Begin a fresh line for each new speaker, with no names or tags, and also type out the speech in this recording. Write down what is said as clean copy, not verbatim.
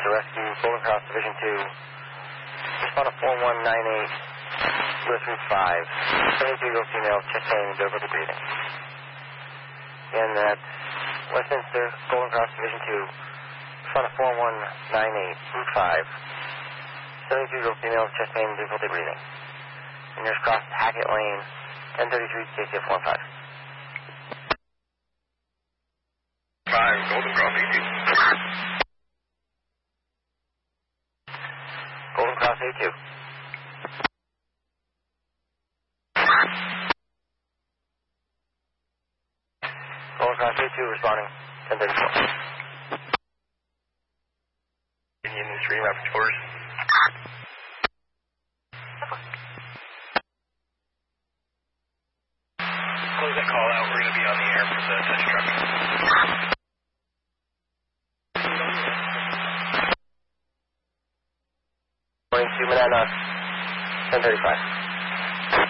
to rescue Golden Cross Division 2. Respond to 4198, US Route 5. 72-year-old female, chest pain, difficulty breathing. And that's Westminster, Golden Cross Division 2. Respond to 4198, Route 5. 72-year-old female, chest pain, difficulty breathing. And nearest cross Hackett Lane, 1033, KCF 15.
5, Golden Cross A2.
Golden Cross A2. Golden Cross A2 responding, 1034.
Indian Stream, rapid tours. Close that call out. We're going to be on the air for the touch truck.
22 Manana, 1035.